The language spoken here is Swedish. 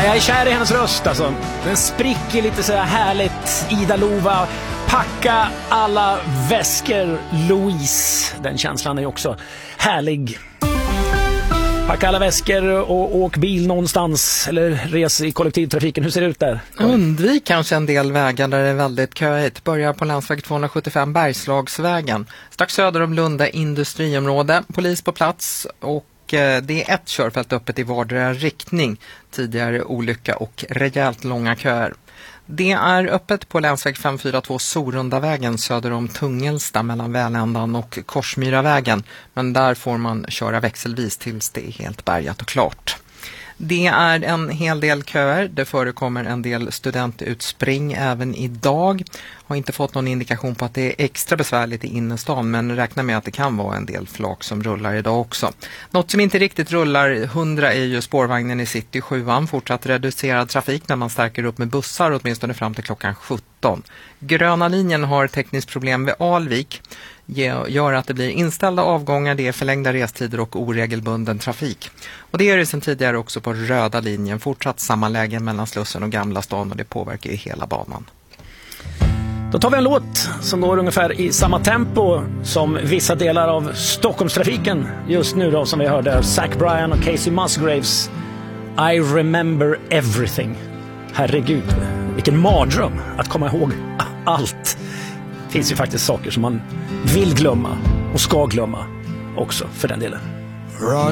Jag är kär i hennes röst alltså. Den spricker lite så här härligt. Ida Lova, packa alla väskor Louise. Den känslan är också härlig. Packa alla väskor och åk bil någonstans eller res i kollektivtrafiken. Hur ser det ut där? Undvik kanske en del vägar där det är väldigt köigt. Börja på länsväg 275 Bergslagsvägen. Strax söder om Lunda industriområde. Polis på plats och det är ett körfält öppet i vardera riktning. Tidigare olycka och rejält långa köer. Det är öppet på länsväg 542 Sorundavägen söder om Tungelsta mellan Väländan och Korsmyravägen. Men där får man köra växelvis tills det är helt bärgat och klart. Det är en hel del köer. Det förekommer en del studentutspring även idag. Har inte fått någon indikation på att det är extra besvärligt i innerstan, men räknar med att det kan vara en del flak som rullar idag också. Något som inte riktigt rullar 100 är ju spårvagnen i City 7an. Fortsatt reducerad trafik när man stärker upp med bussar åtminstone fram till klockan 17. Gröna linjen har tekniskt problem vid Alvik. Gör att det blir inställda avgångar, det är förlängda restider och oregelbunden trafik. Och det är det sedan tidigare också på röda linjen. Fortsatt sammanlägen mellan Slussen och Gamla stan och det påverkar ju hela banan. Då tar vi en låt som går ungefär i samma tempo som vissa delar av Stockholmstrafiken just nu då, som vi hörde. Zach Bryan och Casey Musgraves. I remember everything. Herregud, vilken mardröm att komma ihåg allt. Det finns ju faktiskt saker som man vill glömma och ska glömma också för den delen. Rod